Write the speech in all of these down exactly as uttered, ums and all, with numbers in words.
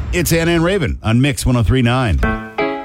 It's Anna and Raven on Mix one oh three point nine.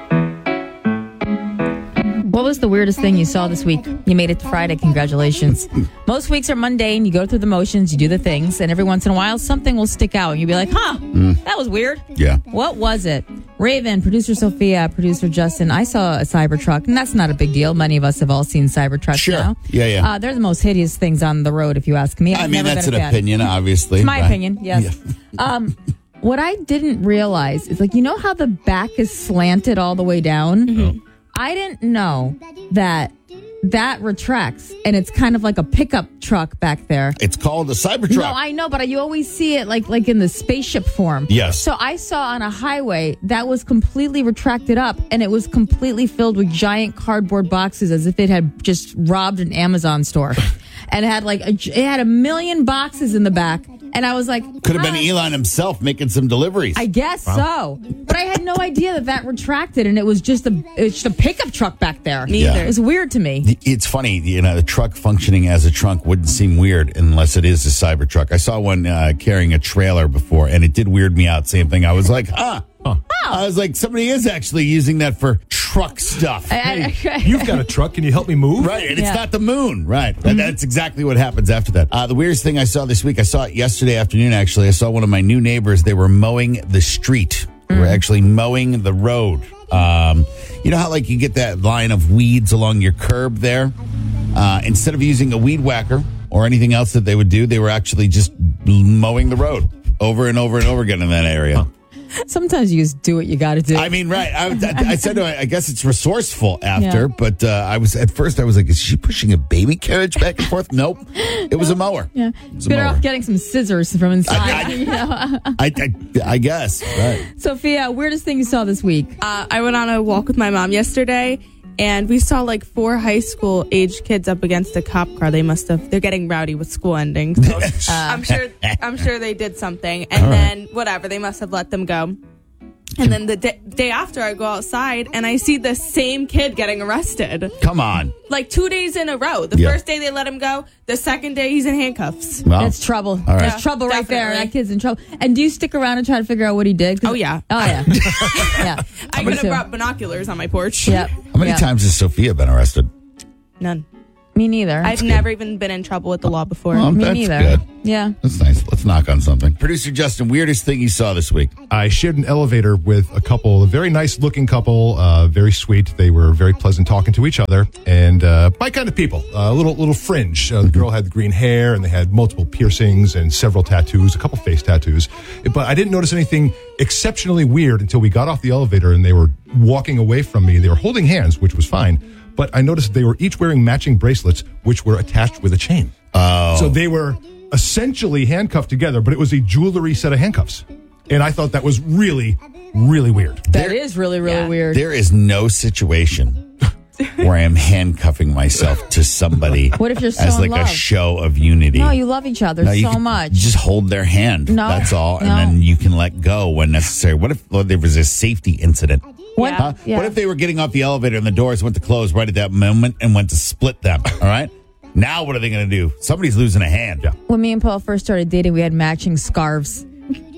What was the weirdest thing you saw this week? You made it to Friday. Congratulations. Most weeks are mundane. You go through the motions, you do the things, and every once in a while, something will stick out. And you'll be like, huh, mm. that was weird. Yeah. What was it? Raven, producer Sophia, producer Justin, I saw a Cybertruck, and that's not a big deal. Many of us have all seen Cybertrucks sure. now. Yeah, yeah. Uh, they're the most hideous things on the road, if you ask me. I've I mean, never that's been an a fan. opinion, obviously. It's my right? opinion, yes. Yeah. um, what I didn't realize is, like, you know how the back is slanted all the way down? Mm-hmm. I didn't know that that retracts, and it's kind of like a pickup truck back there. It's called a Cybertruck. No, I know, but you always see it like like in the spaceship form. Yes. So I saw on a highway that was completely retracted up, and it was completely filled with giant cardboard boxes, as if it had just robbed an Amazon store. And it had like a, it had a million boxes in the back, and I was like, could have been ah. Elon himself making some deliveries. I guess wow. so, but I had no idea that that retracted, and it was just a it's just a pickup truck back there. Neither. Yeah. It was weird to me. It's funny, you know, the truck functioning as a trunk wouldn't seem weird unless it is a Cybertruck. I saw one uh, carrying a trailer before, and it did weird me out. Same thing. I was like, huh. Huh. Oh. I was like, somebody is actually using that for truck stuff. Hey, you've got a truck. Can you help me move? Right, and yeah. it's not the moon. Right. Mm-hmm. That's exactly what happens after that. Uh, the weirdest thing I saw this week, I saw it yesterday afternoon, actually. I saw one of my new neighbors. They were mowing the street. They mm. were actually mowing the road. Um, you know how, like, you get that line of weeds along your curb there? Uh, instead of using a weed whacker or anything else that they would do, they were actually just mowing the road over and over and over again in that area. Huh. Sometimes you just do what you got to do. I mean, right. I, I, I said to her, I guess it's resourceful after, yeah. but uh, I was at first I was like, is she pushing a baby carriage back and forth? Nope. It was a mower. Yeah. It's better off getting some scissors from inside. I, I, you know? I, I, I guess. Right. Sophia, weirdest thing you saw this week? Uh, I went on a walk with my mom yesterday, and we saw like four high school aged kids up against a cop car. They must have, they're getting rowdy with school ending. So uh, I'm sure, I'm sure they did something. And All then right. whatever, they must have let them go. And then the day, day after, I go outside and I see the same kid getting arrested. Come on. Like two days in a row. The yeah. first day they let him go. The second day he's in handcuffs. Well, That's trouble. All right. That's trouble right Definitely. there. That kid's in trouble. And do you stick around and try to figure out what he did? Oh, yeah. Oh, yeah. yeah. I could have brought binoculars on my porch. Yep. How many yep. times has Sophia been arrested? None. Me neither. I've never even been in trouble with the law before. Well, Me that's neither. good. Yeah. That's nice. Let's knock on something. Producer Justin, weirdest thing you saw this week? I shared an elevator with a couple, a very nice looking couple, uh, very sweet. They were very pleasant talking to each other, and uh, my kind of people. A uh, little little fringe. Uh, the girl had green hair, and they had multiple piercings and several tattoos, a couple face tattoos. But I didn't notice anything exceptionally weird until we got off the elevator and they were walking away from me. They were holding hands, which was fine. But I noticed they were each wearing matching bracelets, which were attached with a chain. Oh. So they were essentially handcuffed together, but it was a jewelry set of handcuffs. And I thought that was really, really weird. That There- is really, really Yeah. weird. There is no situation where I am handcuffing myself to somebody What if you're so as in like love? a show of unity. No, you love each other No, you so can much. Just hold their hand. No, That's all. And no. then you can let go when necessary. What if well, there was a safety incident? What? Huh? Yeah. What if they were getting off the elevator and the doors went to close right at that moment and went to split them? All right. Now what are they going to do? Somebody's losing a hand. Yeah. When me and Paul first started dating, we had matching scarves.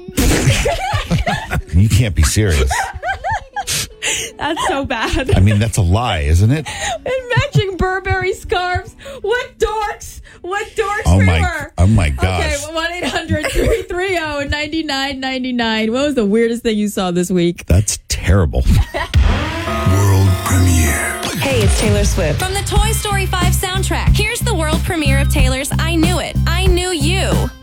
You can't be serious. That's so bad. I mean, that's a lie, isn't it? And matching Burberry scarves. What dorks? What dorks Oh we my! were. Oh my gosh! Okay, one eight hundred three three zero nine nine nine nine. What was the weirdest thing you saw this week? That's terrible. World premiere. Hey, it's Taylor Swift. From the Toy Story five soundtrack, here's the world premiere of Taylor's I Knew It, I Knew You.